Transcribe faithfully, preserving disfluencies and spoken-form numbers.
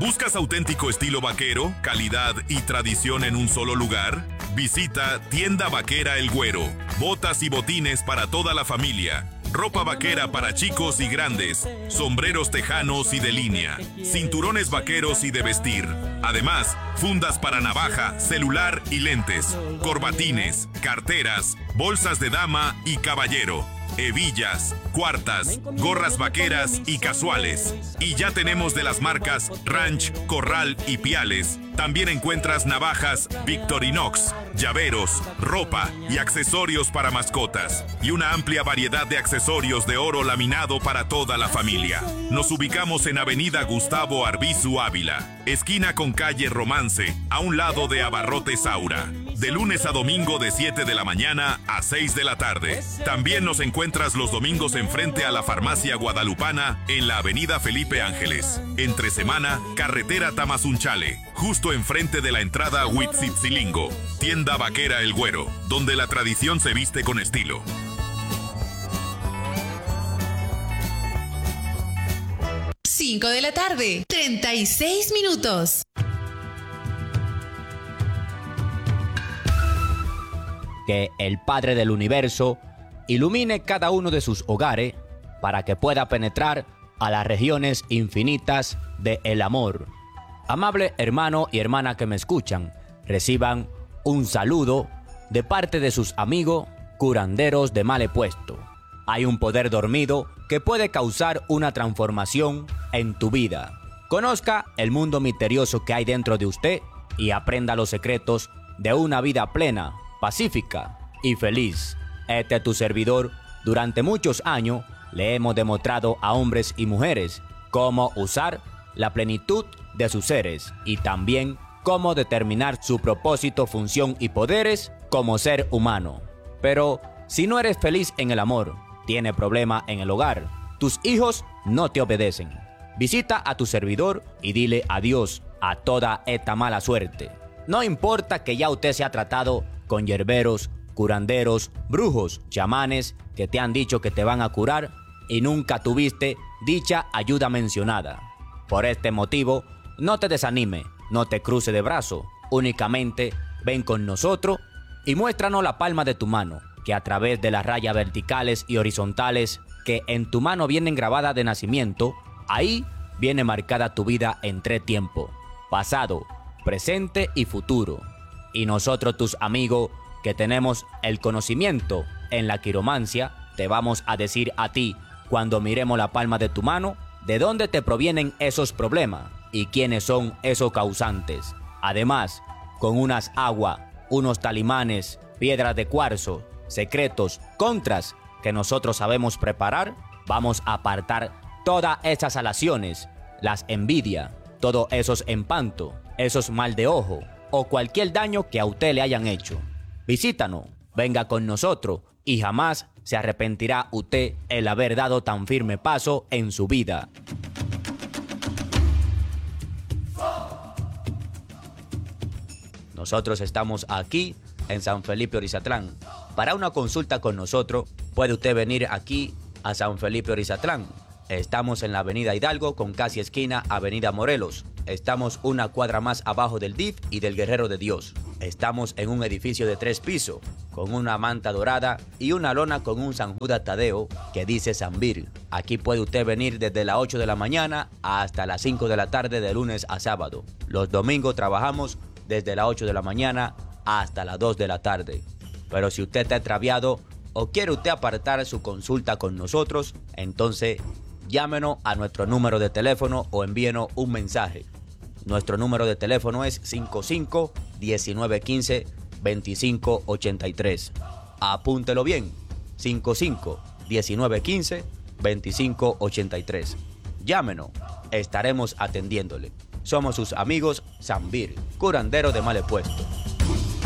¿Buscas auténtico estilo vaquero, calidad y tradición en un solo lugar? Visita Tienda Vaquera El Güero. Botas y botines para toda la familia. Ropa vaquera para chicos y grandes, sombreros tejanos y de línea, cinturones vaqueros y de vestir. Además, fundas para navaja, celular y lentes, corbatines, carteras, bolsas de dama y caballero, hebillas, cuartas, gorras vaqueras y casuales. Y ya tenemos de las marcas Ranch, Corral y Piales. También encuentras navajas Victorinox, llaveros, ropa y accesorios para mascotas. Y una amplia variedad de accesorios de oro laminado para toda la familia. Nos ubicamos en Avenida Gustavo Arbizu Ávila, esquina con calle Romance, a un lado de Abarrotes Saura. De lunes a domingo de siete de la mañana a seis de la tarde. También nos encuentras los domingos enfrente a la Farmacia Guadalupana en la Avenida Felipe Ángeles. Entre semana, carretera Tamazunchale, justo enfrente de la entrada a Huitzitzilingo. Tienda Vaquera El Güero, donde la tradición se viste con estilo. cinco de la tarde, treinta y seis minutos. Que el Padre del Universo ilumine cada uno de sus hogares para que pueda penetrar a las regiones infinitas del amor. Amable hermano y hermana que me escuchan, reciban un saludo de parte de sus amigos curanderos de Male Puesto. Hay un poder dormido que puede causar una transformación en tu vida. Conozca el mundo misterioso que hay dentro de usted y aprenda los secretos de una vida plena, pacífica y feliz. Este tu servidor, durante muchos años, le hemos demostrado a hombres y mujeres cómo usar la plenitud de sus seres y también cómo determinar su propósito, función y poderes como ser humano. Pero si no eres feliz en el amor, tienes problema en el hogar, tus hijos no te obedecen, visita a tu servidor y dile adiós a toda esta mala suerte. No importa que ya usted se ha tratado con yerberos, curanderos, brujos, chamanes que te han dicho que te van a curar y nunca tuviste dicha ayuda mencionada. Por este motivo, no te desanime, no te cruce de brazo, únicamente ven con nosotros y muéstranos la palma de tu mano, que a través de las rayas verticales y horizontales que en tu mano vienen grabadas de nacimiento, ahí viene marcada tu vida en tres tiempos: pasado, presente y futuro. Y nosotros, tus amigos, que tenemos el conocimiento en la quiromancia, te vamos a decir a ti, cuando miremos la palma de tu mano, de dónde te provienen esos problemas y quiénes son esos causantes. Además, con unas aguas, unos talimanes, piedras de cuarzo, secretos, contras que nosotros sabemos preparar, vamos a apartar todas esas alaciones, las envidias, todos esos empantos, esos mal de ojo o cualquier daño que a usted le hayan hecho. Visítanos, venga con nosotros y jamás se arrepentirá usted el haber dado tan firme paso en su vida. Nosotros estamos aquí en San Felipe Orizatlán. Para una consulta con nosotros, puede usted venir aquí a San Felipe Orizatlán. Estamos en la Avenida Hidalgo con casi esquina Avenida Morelos. Estamos una cuadra más abajo del D I F y del Guerrero de Dios. Estamos en un edificio de tres pisos, con una manta dorada y una lona con un San Judas Tadeo que dice Sanvir. Aquí puede usted venir desde las ocho de la mañana hasta las cinco de la tarde de lunes a sábado. Los domingos trabajamos desde las ocho de la mañana hasta las dos de la tarde. Pero si usted está extraviado o quiere usted apartar su consulta con nosotros, entonces llámenos a nuestro número de teléfono o envíenos un mensaje. Nuestro número de teléfono es cinco cinco, diecinueve quince, veinticinco ochenta y tres. Apúntelo bien, cinco cinco, diecinueve quince, veinticinco ochenta y tres. Llámenos, estaremos atendiéndole. Somos sus amigos Sanvir, curandero de Male Puesto.